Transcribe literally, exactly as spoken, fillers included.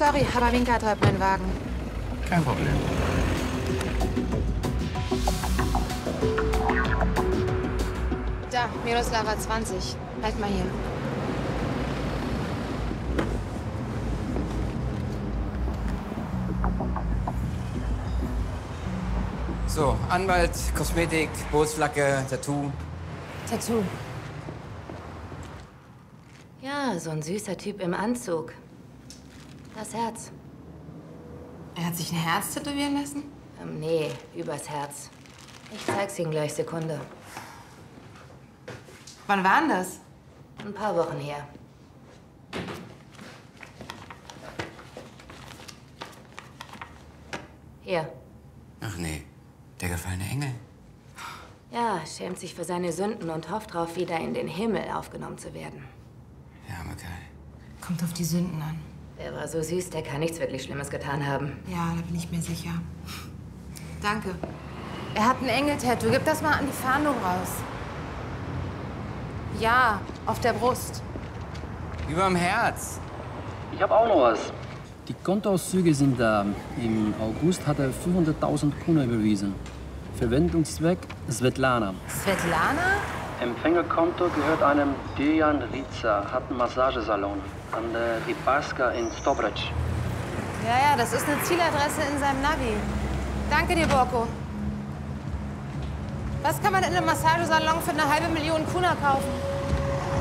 Sorry, aber Winka treibt meinen Wagen. Kein Problem. Da, Miroslava zwanzig. Halt mal hier. So, Anwalt, Kosmetik, Bootsflagge, Tattoo. Tattoo. Ja, so ein süßer Typ im Anzug. Das Herz. Er hat sich ein Herz tätowieren lassen? Ähm, nee, übers Herz. Ich zeig's Ihnen gleich, Sekunde. Wann war denn das? Ein paar Wochen her. Hier. Ach nee, der gefallene Engel. Ja, schämt sich für seine Sünden und hofft darauf, wieder in den Himmel aufgenommen zu werden. Ja, aber geil. Kommt auf die Sünden an. Der war so süß, der kann nichts wirklich Schlimmes getan haben. Ja, da bin ich mir sicher. Danke. Er hat ein Engel-Tattoo. Gib das mal an die Fahndung raus. Ja, auf der Brust. Überm Herz. Ich habe auch noch was. Die Kontoauszüge sind da. Im August hat er fünfhunderttausend Kuna überwiesen. Verwendungszweck Svetlana. Svetlana? Empfängerkonto gehört einem Dejan Riza, hat einen Massagesalon an der Ribarska in Stobrec. Ja, ja, das ist eine Zieladresse in seinem Navi. Danke dir, Borko. Was kann man in einem Massagesalon für eine halbe Million Kuna kaufen?